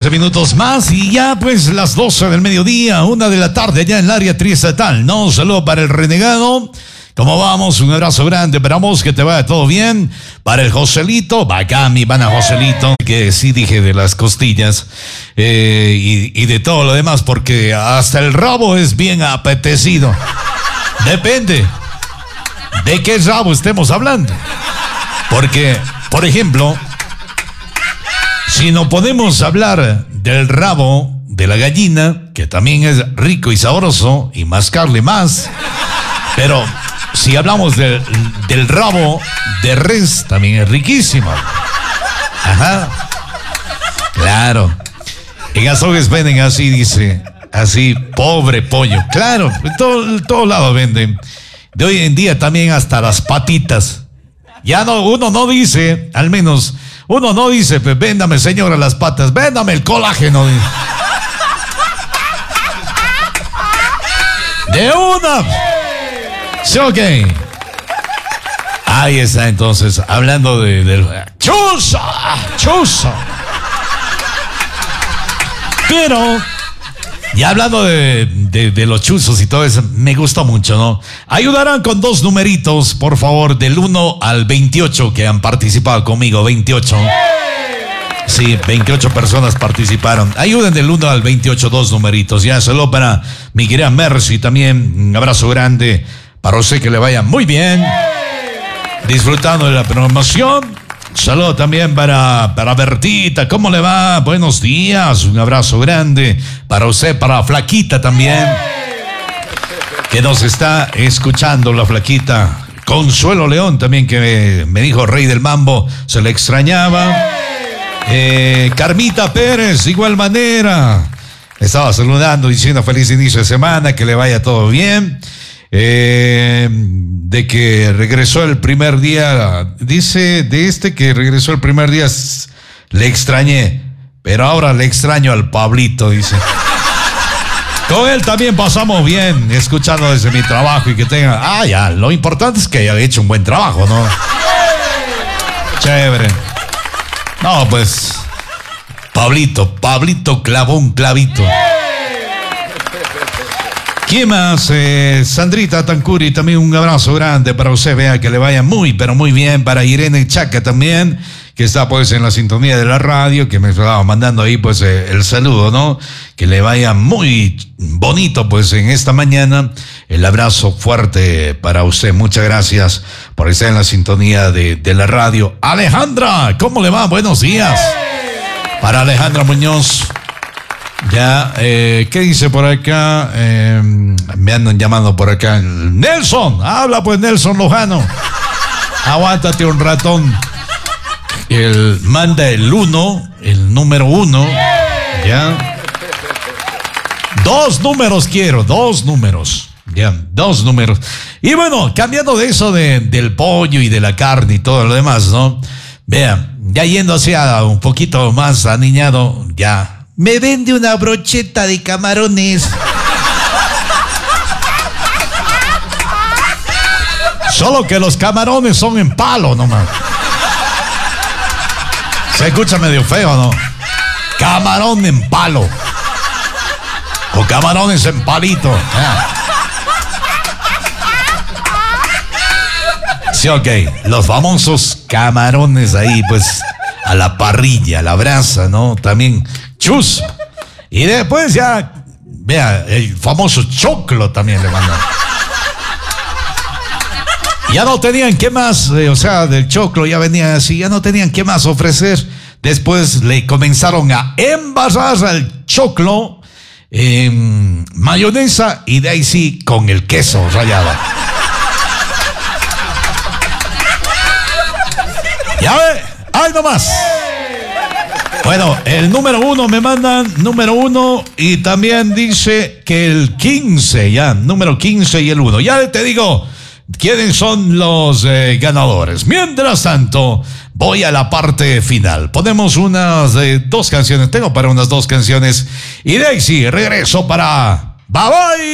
11 minutos más y ya pues las 12 del mediodía, 1 de la tarde ya en el área triestatal, ¿no? Un saludo para el renegado. ¿Cómo vamos? Un abrazo grande. Esperamos que te vaya todo bien. Para el Joselito, acá mi pana Joselito, que sí dije de las costillas y de todo lo demás, porque hasta el rabo es bien apetecido. Depende de qué rabo estemos hablando. Porque, por ejemplo, si no podemos hablar del rabo de la gallina, que también es rico y sabroso, y mascarle más, pero si hablamos del rabo de res, también es riquísimo. Ajá. Claro. En Azogues venden así, dice, así, pobre pollo. Claro, en todo lado venden. De hoy en día también hasta las patitas. Ya no, uno no dice, al menos, uno no dice, pues véndame señora las patas, véndame el colágeno. De una. Sí, ok. Ahí está entonces, hablando del chuzo. Pero, ya hablando de los chuzos y todo eso, me gustó mucho, ¿no? Ayudarán con 2 numeritos, por favor, del 1 al 28 que han participado conmigo, 28. Sí, 28 personas participaron. Ayuden del 1 al 28, 2 numeritos. Ya, saludo para mi querida Mercy también. Un abrazo grande para usted, que le vaya muy bien. Disfrutando de la programación. Saludo también para Bertita. ¿Cómo le va? Buenos días. Un abrazo grande para usted, para Flaquita también, que nos está escuchando, la Flaquita. Consuelo León también, que me dijo Rey del Mambo, se le extrañaba. Carmita Pérez, de igual manera, estaba saludando, diciendo feliz inicio de semana, que le vaya todo bien. De que regresó el primer día, dice de que regresó el primer día, le extrañé, pero ahora le extraño al Pablito, dice. Con él también pasamos bien, escuchando desde mi trabajo, y que tenga, ya, lo importante es que haya hecho un buen trabajo, ¿no? Chévere. No, pues, Pablito clavó un clavito. ¿Quién más? Sandrita Tancuri, también un abrazo grande para usted, vea que le vaya muy, pero muy bien. Para Irene Chaca también, que está pues en la sintonía de la radio, que me estaba mandando ahí pues el saludo, ¿no? Que le vaya muy bonito pues en esta mañana. El abrazo fuerte para usted, muchas gracias por estar en la sintonía de la radio. Alejandra, ¿cómo le va? Buenos días. Para Alejandra Muñoz. Ya, ¿qué dice por acá? Me andan llamando por acá. Nelson, habla pues Nelson Lojano. Aguántate un ratón. Manda el número 1. Ya. 2 números quiero, 2 números. Ya, 2 números. Y bueno, cambiando de eso del pollo y de la carne y todo lo demás, ¿no? Vean, ya yendo hacia un poquito más aniñado, ya. Me vende una brocheta de camarones. Solo que los camarones son en palo nomás. Se escucha medio feo, ¿no? Camarón en palo. O camarones en palito. Sí, ok. Los famosos camarones ahí, pues, a la parrilla, a la brasa, ¿no? También chus. Y después ya, vea, el famoso choclo también le mandan. Ya no tenían qué más, o sea, del choclo ya venía así, ya no tenían qué más ofrecer. Después le comenzaron a embarrar al choclo en mayonesa y de ahí sí con el queso rallado. Ya ve, ahí nomás. Bueno, el número 1 me mandan, número 1, y también dice que el 15, ya, número 15 y el 1. Ya te digo quiénes son los ganadores. Mientras tanto, voy a la parte final. Ponemos unas 2 canciones, tengo para unas 2 canciones, y de ahí sí, regreso para... Bye bye.